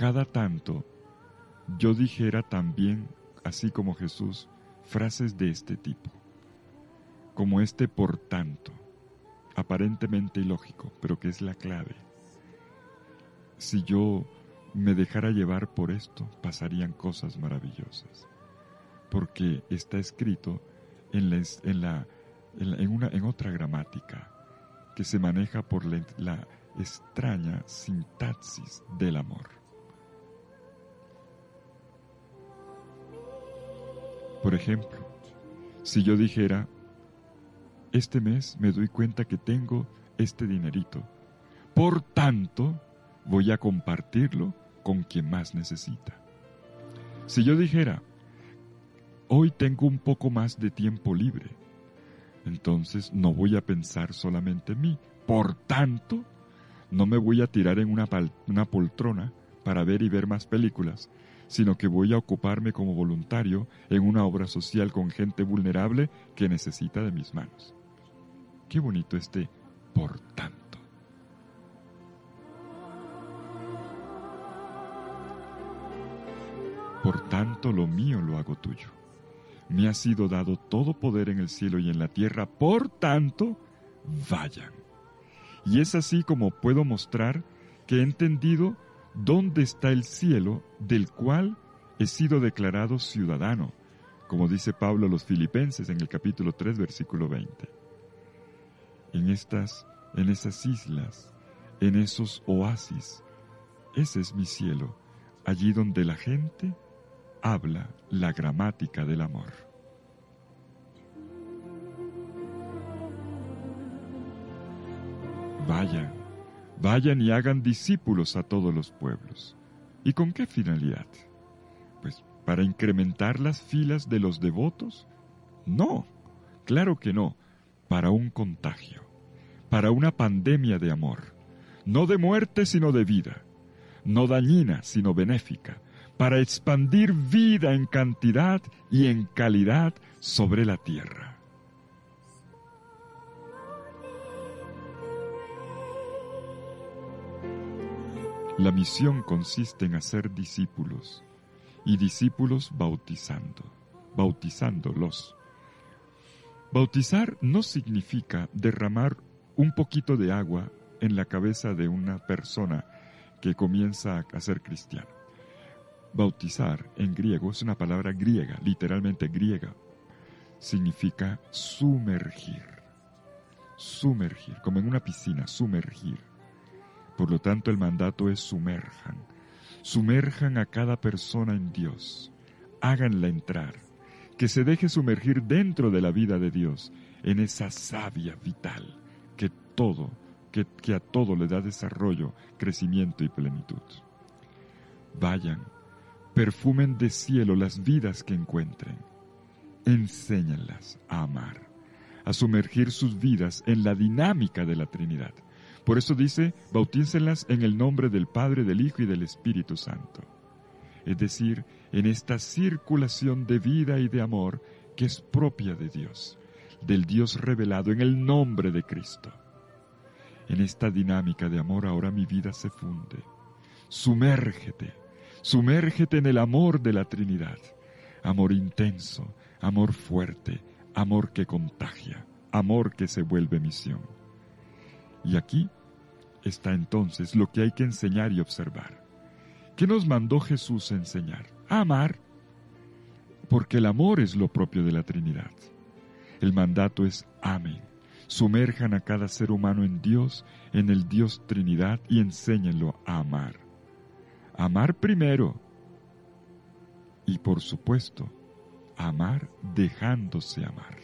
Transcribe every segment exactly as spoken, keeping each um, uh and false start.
cada tanto yo dijera también, así como Jesús, frases de este tipo, como este por tanto, aparentemente ilógico, pero que es la clave. Si yo me dejara llevar por esto, pasarían cosas maravillosas, porque está escrito en, la, en, la, en, la, en, una, en otra gramática que se maneja por la, la extraña sintaxis del amor. Por ejemplo, si yo dijera, este mes me doy cuenta que tengo este dinerito, por tanto, voy a compartirlo con quien más necesita. Si yo dijera, hoy tengo un poco más de tiempo libre, entonces no voy a pensar solamente en mí, por tanto, no me voy a tirar en una, pal- una poltrona para ver y ver más películas, sino que voy a ocuparme como voluntario en una obra social con gente vulnerable que necesita de mis manos. Qué bonito este por tanto. Por tanto, lo mío lo hago tuyo. Me ha sido dado todo poder en el cielo y en la tierra, por tanto, vayan. Y es así como puedo mostrar que he entendido dónde está el cielo del cual he sido declarado ciudadano, como dice Pablo a los Filipenses en el capítulo tres, versículo veinte. En estas, en esas islas, en esos oasis, ese es mi cielo, allí donde la gente habla la gramática del amor. Vayan, vayan y hagan discípulos a todos los pueblos. ¿Y con qué finalidad? Pues, ¿para incrementar las filas de los devotos? No, claro que no, para un contagio, para una pandemia de amor, no de muerte sino de vida, no dañina sino benéfica, para expandir vida en cantidad y en calidad sobre la tierra. La misión consiste en hacer discípulos, y discípulos bautizando, bautizándolos. Bautizar no significa derramar un poquito de agua en la cabeza de una persona que comienza a ser cristiano. Bautizar en griego es una palabra griega, literalmente griega. Significa sumergir, sumergir, como en una piscina, sumergir. Por lo tanto, el mandato es sumerjan. Sumerjan a cada persona en Dios. Háganla entrar. Que se deje sumergir dentro de la vida de Dios, en esa savia vital que todo, que, que a todo le da desarrollo, crecimiento y plenitud. Vayan, perfumen de cielo las vidas que encuentren. Enséñenlas a amar, a sumergir sus vidas en la dinámica de la Trinidad. Por eso dice, bautícenlas en el nombre del Padre, del Hijo y del Espíritu Santo. Es decir, en esta circulación de vida y de amor que es propia de Dios, del Dios revelado en el nombre de Cristo. En esta dinámica de amor ahora mi vida se funde. Sumérgete, sumérgete en el amor de la Trinidad. Amor intenso, amor fuerte, amor que contagia, amor que se vuelve misión. Y aquí está entonces lo que hay que enseñar y observar. ¿Qué nos mandó Jesús a enseñar? A amar, porque el amor es lo propio de la Trinidad. El mandato es amen, sumerjan a cada ser humano en Dios, en el Dios Trinidad y enséñenlo a amar. Amar primero y por supuesto, amar dejándose amar.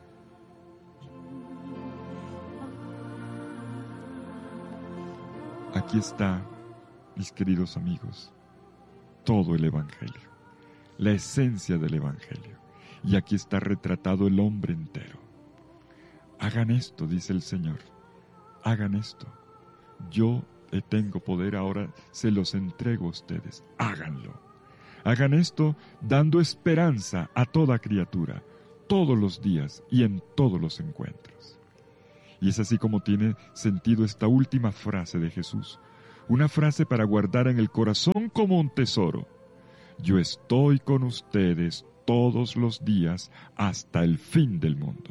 Aquí está, mis queridos amigos, todo el Evangelio, la esencia del Evangelio. Y aquí está retratado el hombre entero. Hagan esto, dice el Señor, hagan esto. Yo tengo poder, ahora se los entrego a ustedes, háganlo. Hagan esto dando esperanza a toda criatura, todos los días y en todos los encuentros. Y es así como tiene sentido esta última frase de Jesús, una frase para guardar en el corazón son como un tesoro. Yo estoy con ustedes todos los días hasta el fin del mundo.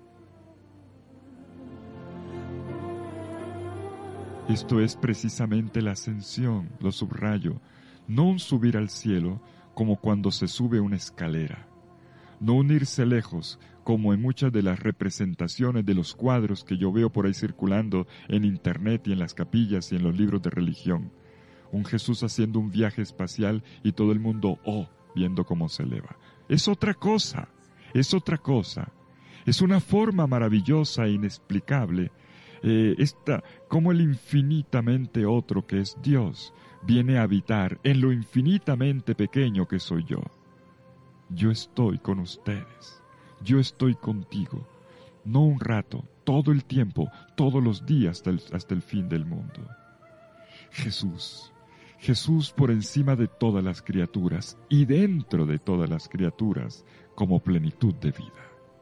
Esto es precisamente la ascensión, lo subrayo, no un subir al cielo como cuando se sube una escalera, no un irse lejos como en muchas de las representaciones de los cuadros que yo veo por ahí circulando en internet y en las capillas y en los libros de religión. Un Jesús haciendo un viaje espacial y todo el mundo, oh, viendo cómo se eleva. Es otra cosa, es otra cosa. Es una forma maravillosa e inexplicable. Eh, esta, como el infinitamente otro que es Dios, viene a habitar en lo infinitamente pequeño que soy yo. Yo estoy con ustedes, yo estoy contigo, no un rato, todo el tiempo, todos los días hasta el, hasta el fin del mundo. Jesús, Jesús por encima de todas las criaturas y dentro de todas las criaturas como plenitud de vida.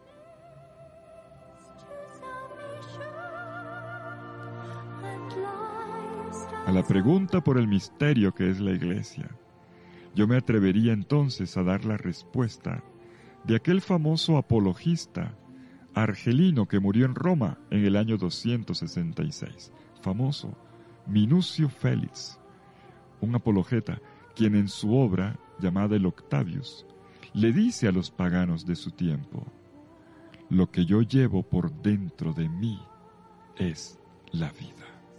A la pregunta por el misterio que es la Iglesia, yo me atrevería entonces a dar la respuesta de aquel famoso apologista argelino que murió en Roma en el año doscientos sesenta y seis, famoso Minucio Félix, un apologeta, quien en su obra, llamada el Octavius, le dice a los paganos de su tiempo: lo que yo llevo por dentro de mí es la vida.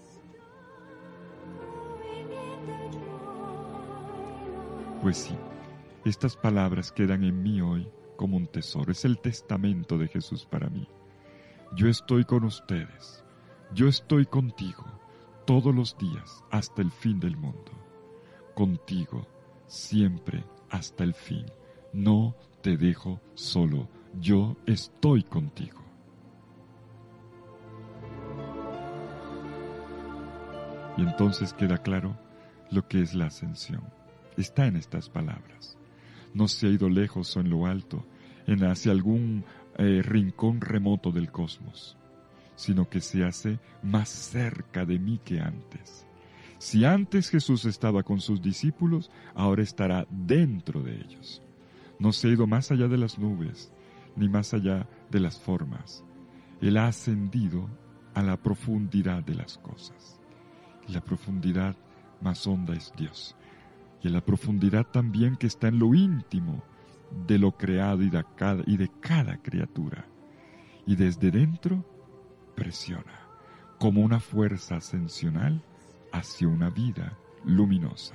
Pues sí, estas palabras quedan en mí hoy como un tesoro. Es el testamento de Jesús para mí. Yo estoy con ustedes, yo estoy contigo todos los días hasta el fin del mundo. Contigo, siempre hasta el fin. No te dejo solo, yo estoy contigo. Y entonces queda claro lo que es la ascensión. Está en estas palabras. No se ha ido lejos o en lo alto, en hacia algún eh, rincón remoto del cosmos, sino que se hace más cerca de mí que antes. Si antes Jesús estaba con sus discípulos, ahora estará dentro de ellos. No se ha ido más allá de las nubes, ni más allá de las formas. Él ha ascendido a la profundidad de las cosas. Y la profundidad más honda es Dios. Y en la profundidad también que está en lo íntimo de lo creado y de cada, y de cada criatura. Y desde dentro presiona como una fuerza ascensional hacia una vida luminosa.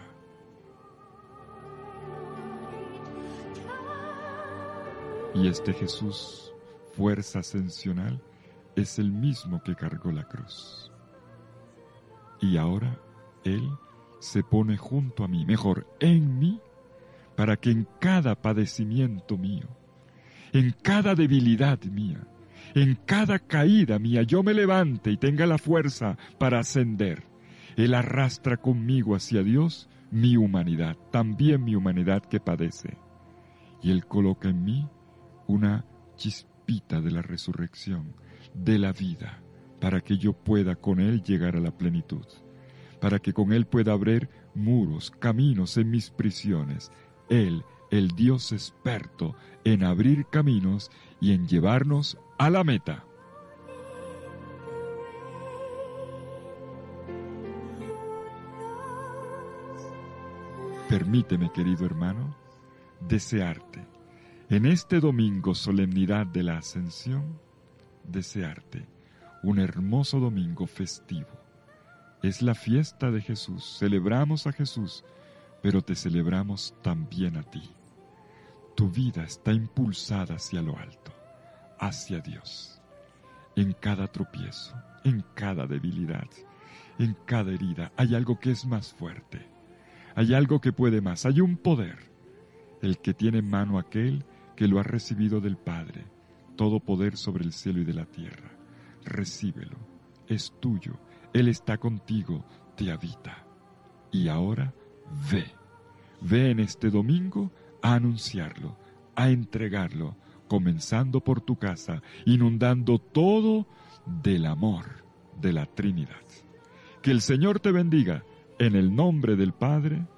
Y este Jesús, fuerza ascensional, es el mismo que cargó la cruz. Y ahora Él se pone junto a mí, mejor, en mí, para que en cada padecimiento mío, en cada debilidad mía, en cada caída mía, yo me levante y tenga la fuerza para ascender. Él arrastra conmigo hacia Dios mi humanidad, también mi humanidad que padece. Y Él coloca en mí una chispita de la resurrección, de la vida, para que yo pueda con Él llegar a la plenitud. Para que con Él pueda abrir muros, caminos en mis prisiones. Él, el Dios experto en abrir caminos y en llevarnos a la meta. Permíteme, querido hermano, desearte, en este domingo solemnidad de la Ascensión, desearte un hermoso domingo festivo. Es la fiesta de Jesús, celebramos a Jesús, pero te celebramos también a ti. Tu vida está impulsada hacia lo alto, hacia Dios. En cada tropiezo, en cada debilidad, en cada herida, hay algo que es más fuerte. Hay algo que puede más, hay un poder. El que tiene en mano aquel que lo ha recibido del Padre, todo poder sobre el cielo y de la tierra. Recíbelo, es tuyo. Él está contigo, te habita. Y ahora, ve. Ve en este domingo a anunciarlo, a entregarlo, comenzando por tu casa, inundando todo del amor de la Trinidad. Que el Señor te bendiga, en el nombre del Padre,